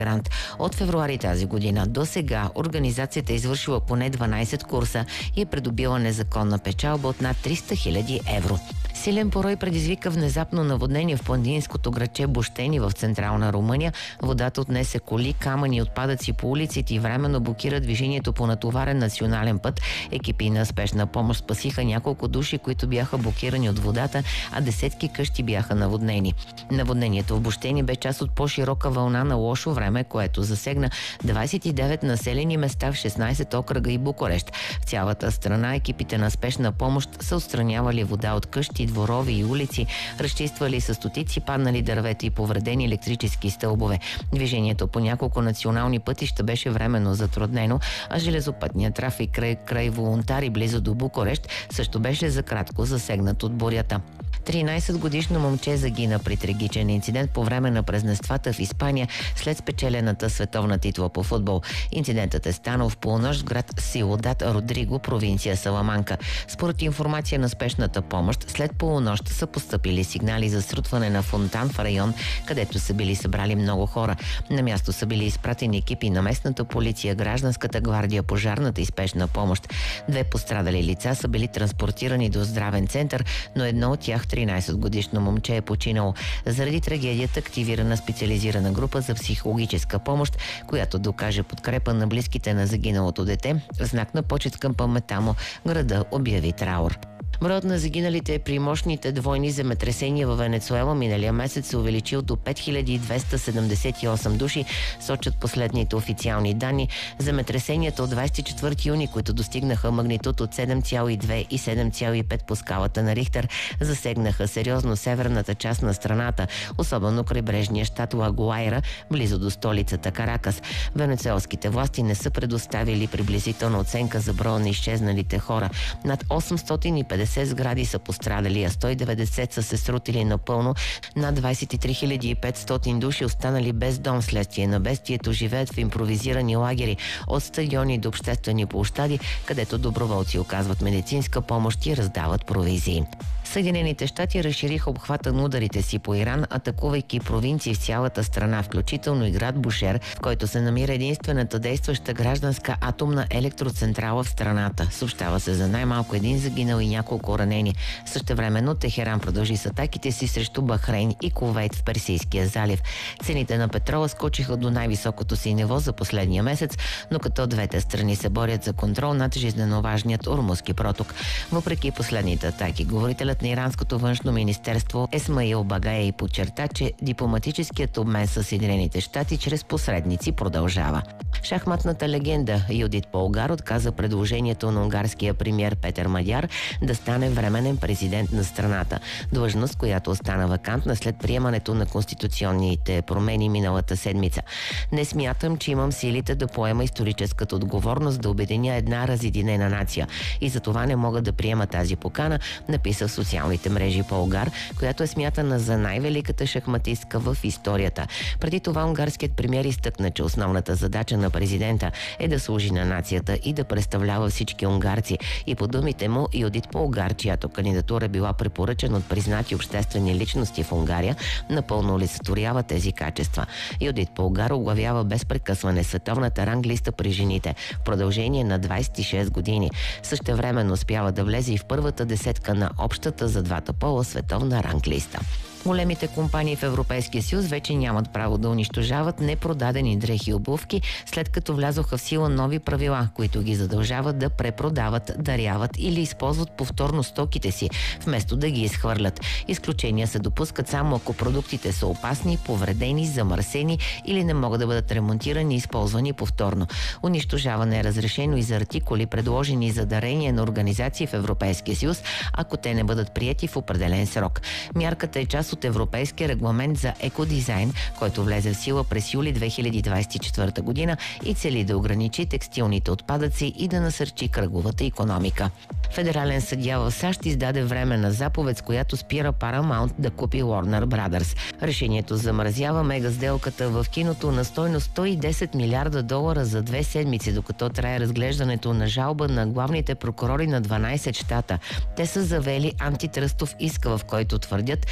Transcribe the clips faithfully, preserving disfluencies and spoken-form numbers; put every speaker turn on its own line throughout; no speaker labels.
грант. От февруари тази година до сега организацията е извършила поне дванайсет курса и е придобила незаконна печалба от над триста хиляди евро. Силен порой предизвика внезапно наводнение в планинското градче Бощени в централна Румъния. Водата отнесе коли, камъни и отпадъци по улиците и временно блокира движението по натоварен национален път. Екипи на спешна помощ спасиха няколко души, които бяха блокирани от водата, а десетки къщи бяха наводнени. Наводнението в Бощени бе част от по-широка вълна на лошо време, което засегна двайсет и девет населени места в шестнайсет окръга и Букурещ. В цялата страна екипите на спешна помощ са отстранявали вода от къщи, дворови и улици, разчиствали са стотици паднали дървета и повредени електрически стълбове. Движението по няколко национални пътища беше временно затруднено, а железопътният трафик край, край Волонтари близо до Букурещ също беше за кратко засегнат от бурята. тринайсетгодишно момче загина при трагичен инцидент по време на празненствата в Испания след спечелената световна титла по футбол. Инцидентът е станал в полунощ в град Сиудад Родриго, провинция Саламанка. Според информация на спешната помощ, след полунощ са постъпили сигнали за срутване на фонтан в район, където са били събрали много хора. На място са били изпратени екипи на местната полиция, гражданската гвардия, пожарната и спешна помощ. Две пострадали лица са били транспортирани до здравен център, но едно от тях, тринайсетгодишно момче, е починало. Заради трагедията активирана специализирана група за психологическа помощ, която докаже подкрепа на близките на загиналото дете. В знак на почет към паметта му града обяви траур. Броят на загиналите при мощните двойни земетресения във Венецуела миналия месец се увеличил до пет хиляди двеста седемдесет и осем души, сочат последните официални данни. Земетресенията от двайсет и четвърти юни, които достигнаха магнитуд от седем цяло и две и седем цяло и пет по скалата на Рихтер, засегнаха сериозно северната част на страната, особено крайбрежния щат Ла Гуайра, близо до столицата Каракас. Венецуелските власти не са предоставили приблизителна оценка за броя на изчезналите хора. Над осемстотин и петдесет сгради са пострадали, а сто и деветдесет са се срутили напълно. Над двайсет и три хиляди и петстотин души останали без дом вследствие на бедствието, живеят в импровизирани лагери от стадиони до обществени площади, където доброволци оказват медицинска помощ и раздават провизии. Съединените щати разшириха обхвата на ударите си по Иран, атакувайки провинции в цялата страна, включително и град Бушер, в който се намира единствената действаща гражданска атомна електроцентрала в страната. Съобщава се за най-малко един загинал и няколко ранени. Същевременно Техеран продължи с атаките си срещу Бахрейн и Кувейт в Персийския залив. Цените на петрола скочиха до най-високото си ниво за последния месец, но като двете страни се борят за контрол над жизнено важният Ормузски проток. Въпреки последните атаки, говорителят на иранското външно министерство Есмаил Багаей подчерта, че дипломатическият обмен с Съединените щати чрез посредници продължава. Шахматната легенда Юдит Полгар отказа предложението на унгарския премиер Петър Мадяр да стане временен президент на страната. Длъжност, която остана вакантна след приемането на конституционните промени миналата седмица. Не смятам, че имам силите да поема историческата отговорност да обединя една разединена нация. И за това не мога да приема тази покана, написа в социалните мрежи Полгар, която е смятана за най-великата шахматистка в историята. Преди това унгарският премиер изтъкна, че основната задача на президента е да служи на нацията и да представлява всички унгарци. И по думите му, Юдит Полгар, чиято кандидатура била препоръчена от признати обществени личности в Унгария, напълно олицетворява тези качества. Юдит Полгар оглавява без прекъсване световната ранглиста при жените в продължение на двайсет и шест години. Същевременно успява да влезе и в първата десетка на общата за двата пола световна ранглиста. Големите компании в Европейския съюз вече нямат право да унищожават непродадени дрехи и обувки, след като влязоха в сила нови правила, които ги задължават да препродават, даряват или използват повторно стоките си, вместо да ги изхвърлят. Изключения се допускат само ако продуктите са опасни, повредени, замърсени или не могат да бъдат ремонтирани и използвани повторно. Унищожаване е разрешено и за артикули, предложени за дарение на организации в Европейския съюз, ако те не бъдат приети в определен срок. Мярката е част от Европейския регламент за екодизайн, който влезе в сила през юли две хиляди двайсет и четвърта година и цели да ограничи текстилните отпадъци и да насърчи кръговата икономика. Федерален съдия в САЩ издаде временна заповед, с която спира Paramount да купи Warner Brothers. Решението замразява мега сделката в киното на стойност сто и десет милиарда долара за две седмици, докато трае разглеждането на жалба на главните прокурори на дванайсет щата. Те са завели антитръстов иск, в който твърдят, че с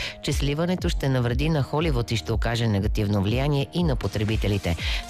сливането ще навреди на Холивуд и ще окаже негативно влияние и на потребителите.